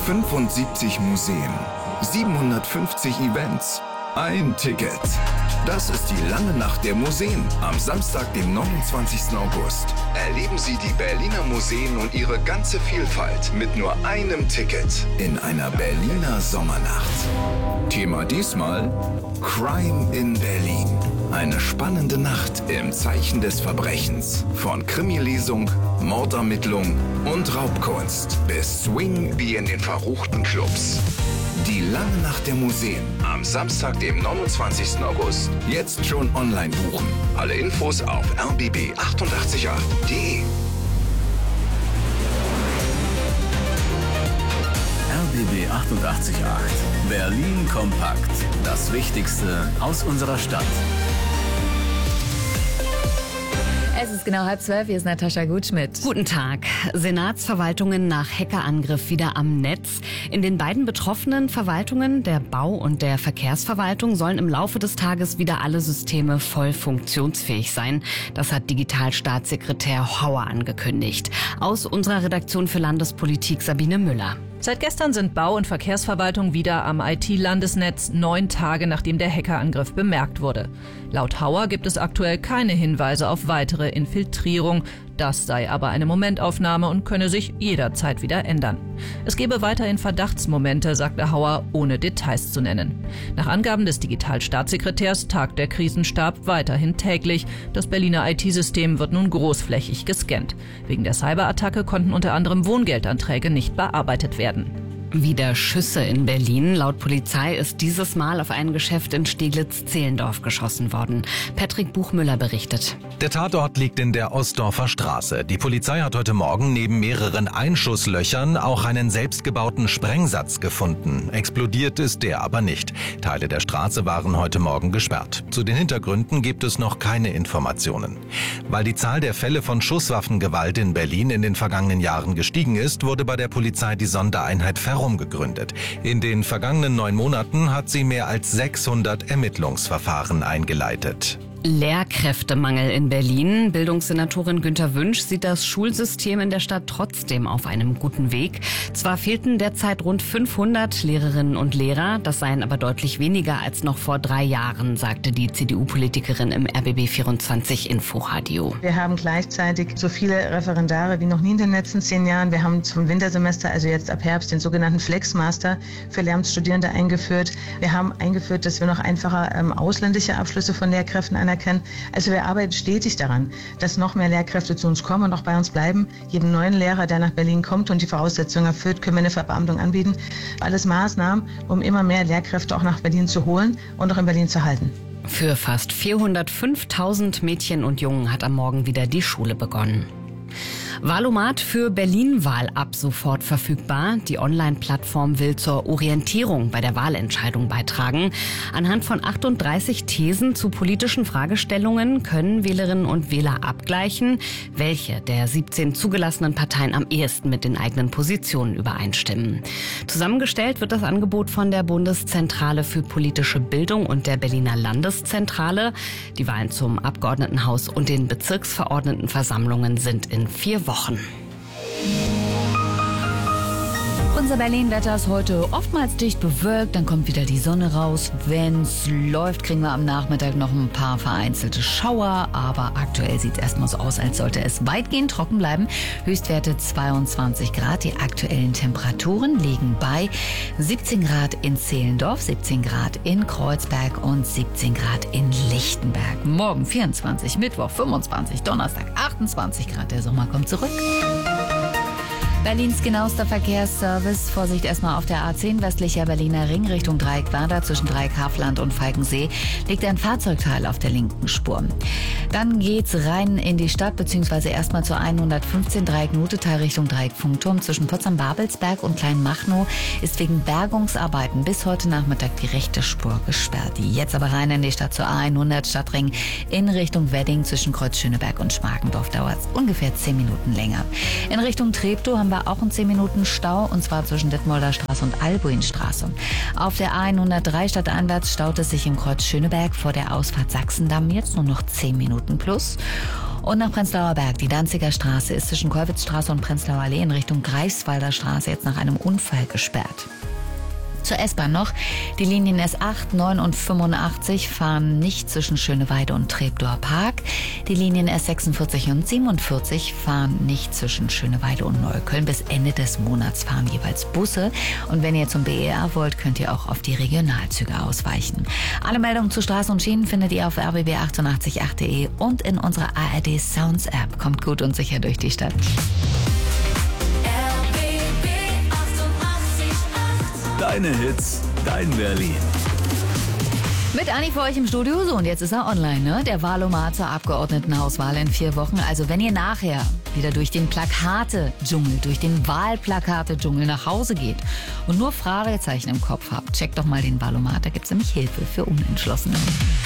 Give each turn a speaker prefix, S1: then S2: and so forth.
S1: 75 Museen, 750 Events, ein Ticket. Das ist die lange Nacht der Museen am Samstag, dem 29. August. Erleben Sie die Berliner Museen und ihre ganze Vielfalt mit nur einem Ticket in einer Berliner Sommernacht. Thema diesmal Crime in Berlin. Eine spannende Nacht im Zeichen des Verbrechens. Von Krimilesung, Mordermittlung und Raubkunst bis Swing wie in den verruchten Clubs. Die lange Nacht der Museen am Samstag, dem 29. August. Jetzt schon online buchen. Alle Infos auf rbb888.de.
S2: RBB 888. Berlin kompakt. Das Wichtigste aus unserer Stadt.
S3: Es ist genau 11:30, hier ist Natascha Gutschmidt.
S4: Guten Tag. Senatsverwaltungen nach Hackerangriff wieder am Netz. In den beiden betroffenen Verwaltungen, der Bau- und der Verkehrsverwaltung, sollen im Laufe des Tages wieder alle Systeme voll funktionsfähig sein. Das hat Digitalstaatssekretär Hauer angekündigt. Aus unserer Redaktion für Landespolitik Sabine Müller.
S5: Seit gestern sind Bau- und Verkehrsverwaltung wieder am IT-Landesnetz, 9 Tage nachdem der Hackerangriff bemerkt wurde. Laut Hauer gibt es aktuell keine Hinweise auf weitere Infiltrierung. Das sei aber eine Momentaufnahme und könne sich jederzeit wieder ändern. Es gebe weiterhin Verdachtsmomente, sagte Hauer, ohne Details zu nennen. Nach Angaben des Digitalstaatssekretärs tagt der Krisenstab weiterhin täglich. Das Berliner IT-System wird nun großflächig gescannt. Wegen der Cyberattacke konnten unter anderem Wohngeldanträge nicht bearbeitet werden.
S4: Wieder Schüsse in Berlin. Laut Polizei ist dieses Mal auf ein Geschäft in Steglitz-Zehlendorf geschossen worden. Patrick Buchmüller berichtet.
S6: Der Tatort liegt in der Ostdorfer Straße. Die Polizei hat heute Morgen neben mehreren Einschusslöchern auch einen selbstgebauten Sprengsatz gefunden. Explodiert ist der aber nicht. Teile der Straße waren heute Morgen gesperrt. Zu den Hintergründen gibt es noch keine Informationen. Weil die Zahl der Fälle von Schusswaffengewalt in Berlin in den vergangenen Jahren gestiegen ist, wurde bei der Polizei die Sondereinheit Ferrum gegründet. In den vergangenen 9 Monaten hat sie mehr als 600 Ermittlungsverfahren eingeleitet.
S4: Lehrkräftemangel in Berlin. Bildungssenatorin Günter Wünsch sieht das Schulsystem in der Stadt trotzdem auf einem guten Weg. Zwar fehlten derzeit rund 500 Lehrerinnen und Lehrer, das seien aber deutlich weniger als noch vor 3 Jahren, sagte die CDU-Politikerin im RBB24 Inforadio.
S7: Wir haben gleichzeitig so viele Referendare wie noch nie in den letzten 10 Jahren. Wir haben zum Wintersemester, also jetzt ab Herbst, den sogenannten Flexmaster für Lehramtsstudierende eingeführt. Wir haben eingeführt, dass wir noch einfacher ausländische Abschlüsse von Lehrkräften anerkennen. Also wir arbeiten stetig daran, dass noch mehr Lehrkräfte zu uns kommen und auch bei uns bleiben. Jedem neuen Lehrer, der nach Berlin kommt und die Voraussetzungen erfüllt, können wir eine Verbeamtung anbieten. Alles Maßnahmen, um immer mehr Lehrkräfte auch nach Berlin zu holen und auch in Berlin zu halten.
S4: Für fast 405.000 Mädchen und Jungen hat am Morgen wieder die Schule begonnen. Valomat für Berlin-Wahl ab sofort verfügbar. Die Online-Plattform will zur Orientierung bei der Wahlentscheidung beitragen. Anhand von 38 Thesen zu politischen Fragestellungen können Wählerinnen und Wähler abgleichen, welche der 17 zugelassenen Parteien am ehesten mit den eigenen Positionen übereinstimmen. Zusammengestellt wird das Angebot von der Bundeszentrale für politische Bildung und der Berliner Landeszentrale. Die Wahlen zum Abgeordnetenhaus und den Bezirksverordnetenversammlungen sind in 4 Wochen.
S3: Unser Berlin-Wetter ist heute oftmals dicht bewölkt, dann kommt wieder die Sonne raus. Wenn's läuft, kriegen wir am Nachmittag noch ein paar vereinzelte Schauer, aber aktuell sieht es erstmal so aus, als sollte es weitgehend trocken bleiben. Höchstwerte 22 Grad, die aktuellen Temperaturen liegen bei 17 Grad in Zehlendorf, 17 Grad in Kreuzberg und 17 Grad in Lichtenberg. Morgen 24, Mittwoch 25, Donnerstag 28 Grad, der Sommer kommt zurück. Berlins genauester Verkehrsservice. Vorsicht erstmal auf der A10 westlicher Berliner Ring Richtung Dreieckwerder zwischen Dreieckhaffland und Falkensee liegt ein Fahrzeugteil auf der linken Spur. Dann geht's rein in die Stadt beziehungsweise erstmal zur 115 Dreieck-Nutetal Richtung Dreieck-Funkturm zwischen Potsdam-Babelsberg und Kleinmachnow ist wegen Bergungsarbeiten bis heute Nachmittag die rechte Spur gesperrt. Jetzt aber rein in die Stadt zur A100 Stadtring in Richtung Wedding zwischen Kreuz Schöneberg und Schmargendorf dauert es ungefähr 10 Minuten länger. In Richtung Treptow haben wir auch einen 10 Minuten Stau und zwar zwischen Detmolder Straße und Albuinstraße. Auf der A103 stadteinwärts staut es sich im Kreuz Schöneberg vor der Ausfahrt Sachsendamm jetzt nur noch 10 Minuten plus. Und nach Prenzlauer Berg. Die Danziger Straße ist zwischen Kollwitzstraße und Prenzlauer Allee in Richtung Greifswalder Straße jetzt nach einem Unfall gesperrt. Zur S-Bahn noch. Die Linien S8, 9 und 85 fahren nicht zwischen Schöneweide und Treptower Park. Die Linien S46 und 47 fahren nicht zwischen Schöneweide und Neukölln. Bis Ende des Monats fahren jeweils Busse. Und wenn ihr zum BER wollt, könnt ihr auch auf die Regionalzüge ausweichen. Alle Meldungen zu Straßen und Schienen findet ihr auf rbb888.de und in unserer ARD Sounds App. Kommt gut und sicher durch die Stadt.
S2: Deine Hits, dein Berlin.
S3: Mit Anni für euch im Studio. So, und jetzt ist er online, ne? Der Wahlomat zur Abgeordnetenhauswahl in 4 Wochen. Also wenn ihr nachher wieder durch den Plakate-Dschungel, durch den Wahlplakate-Dschungel nach Hause geht und nur Fragezeichen im Kopf habt, checkt doch mal den Wahlomat. Da gibt's nämlich Hilfe für Unentschlossene.